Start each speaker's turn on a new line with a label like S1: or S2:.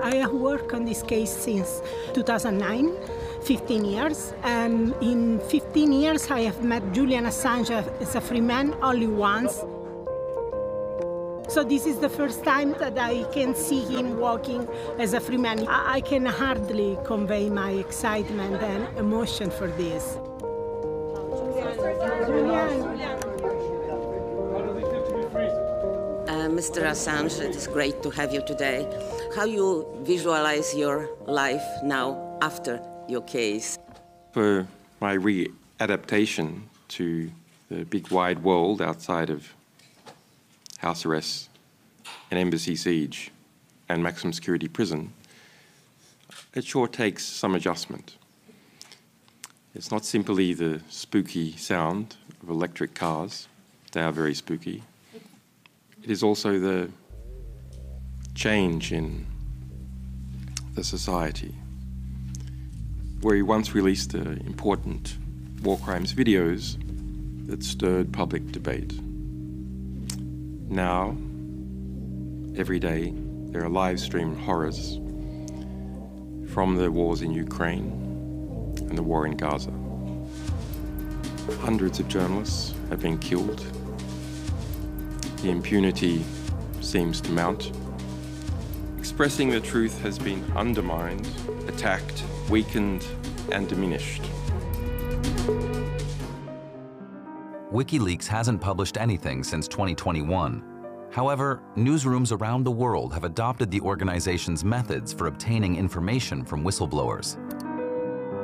S1: I have worked on this case since 2009, 15 years. And in 15 years, I have met Julian Assange as a free man only once. So this is the first time that I can see him walking as a free man. I can hardly convey my excitement and emotion for this.
S2: Mr. Assange, it is great to have you today. How you visualize your life now after your case?
S3: For my re-adaptation to the big wide world outside of house arrest and embassy siege and maximum security prison, it sure takes some adjustment. It's not simply the spooky sound of electric cars. They are very spooky. It is also the change in the society. Where he once released important war crimes videos that stirred public debate. Now, every day, there are live-streamed horrors from the wars in Ukraine and the war in Gaza. Hundreds of journalists have been killed. The impunity seems to mount. Expressing the truth has been undermined, attacked, weakened, and diminished.
S4: WikiLeaks hasn't published anything since 2021. However, newsrooms around the world have adopted the organization's methods for obtaining information from whistleblowers.